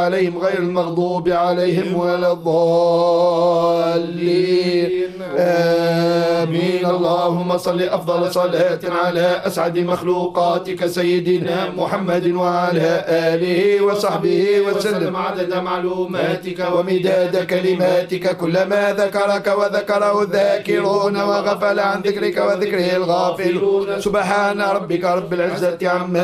عليهم غير المغضوب عليهم ولا الضالين آمين. اللهم صل أفضل صلاة على أسعد مخلوقاتك سيدنا محمد وعلى آله وصحبه وسلم عدد معلوماتك ومداد كلماتك، كلما ذكرك وذكره الذاكرون وغفل عن ذكرك وذكره الغافلون. سبحان ربك رب العزة عما